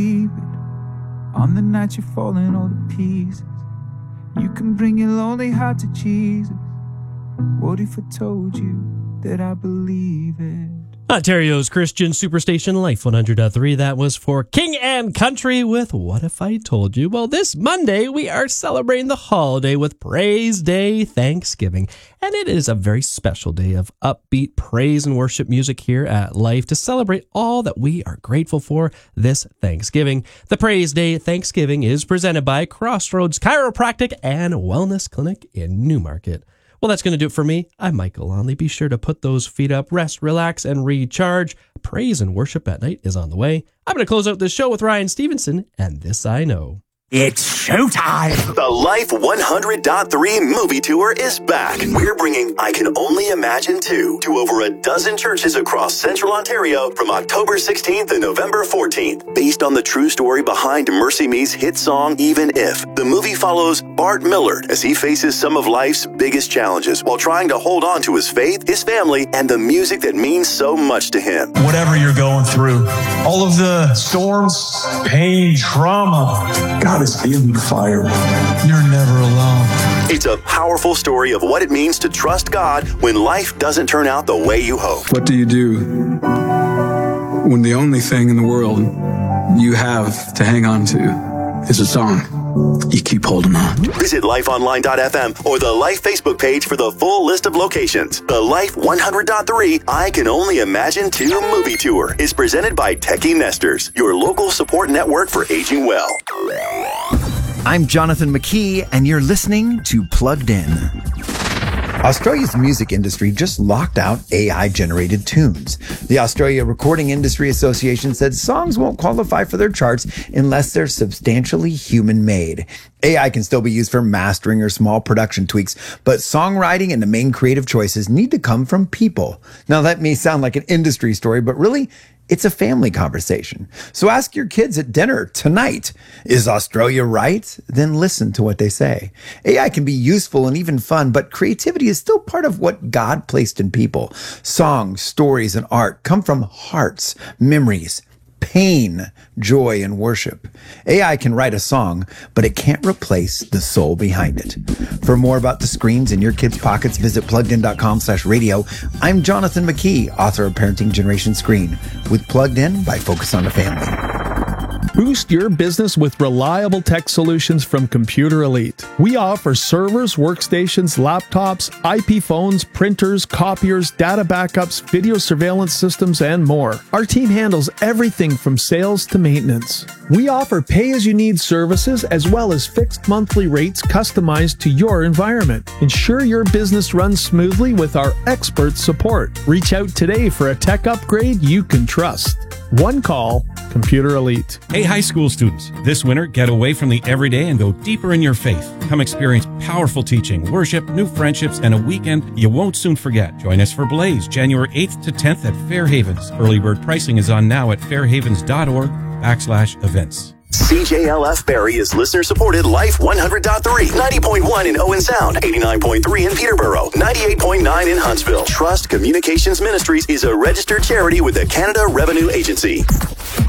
On the night you're falling all to pieces, you can bring your lonely heart to Jesus. What if I told you that I believe it? Ontario's Christian Superstation Life 100.3. That was for King and Country with What If I Told You. Well, this Monday, we are celebrating the holiday with Praise Day Thanksgiving. And it is a very special day of upbeat praise and worship music here at Life to celebrate all that we are grateful for this Thanksgiving. The Praise Day Thanksgiving is presented by Crossroads Chiropractic and Wellness Clinic in Newmarket. Well, that's going to do it for me. I'm Michael Lonley. Be sure to put those feet up, rest, relax, and recharge. Praise and worship at night is on the way. I'm going to close out this show with Ryan Stevenson and This I Know. It's showtime! The Life 100.3 movie tour is back. We're bringing I Can Only Imagine 2 to over a dozen churches across Central Ontario from October 16th and November 14th. Based on the true story behind Mercy Me's hit song, Even If, the movie follows Bart Millard as he faces some of life's biggest challenges while trying to hold on to his faith, his family, and the music that means so much to him. Whatever you're going through, all of the storms, pain, trauma, God is in the fire. You're never alone. It's a powerful story of what it means to trust God when life doesn't turn out the way you hope. What do you do when the only thing in the world you have to hang on to is a song? You keep holding on. Visit lifeonline.fm or the Life Facebook page for the full list of locations. The Life 100.3 I Can Only Imagine 2 movie tour is presented by Techie Nesters, your local support network for aging well. I'm Jonathan McKee, and you're listening to Plugged In. Australia's music industry just locked out AI-generated tunes. The Australia Recording Industry Association said songs won't qualify for their charts unless they're substantially human-made. AI can still be used for mastering or small production tweaks, but songwriting and the main creative choices need to come from people. Now, that may sound like an industry story, but really, it's a family conversation. So ask your kids at dinner tonight, is Australia right? Then listen to what they say. AI can be useful and even fun, but creativity is still part of what God placed in people. Songs, stories, and art come from hearts, memories, pain, joy, and worship. AI can write a song, but it can't replace the soul behind it. For more about the screens in your kids' pockets, visit pluggedin.com/radio. I'm Jonathan McKee, author of Parenting Generation Screen, with Plugged In by Focus on the Family. Boost your business with reliable tech solutions from Computer Elite. We offer servers, workstations, laptops, IP phones, printers, copiers, data backups, video surveillance systems, and more. Our team handles everything from sales to maintenance. We offer pay-as-you-need services as well as fixed monthly rates customized to your environment. Ensure your business runs smoothly with our expert support. Reach out today for a tech upgrade you can trust. One call, Computer Elite. Hey, high school students. This winter, get away from the everyday and go deeper in your faith. Come experience powerful teaching, worship, new friendships, and a weekend you won't soon forget. Join us for Blaze, January 8th to 10th at Fair Havens. Early bird pricing is on now at fairhavens.org/events. CJLF Barrie is listener-supported Life 100.3, 90.1 in Owen Sound, 89.3 in Peterborough, 98.9 in Huntsville. Trust Communications Ministries is a registered charity with the Canada Revenue Agency.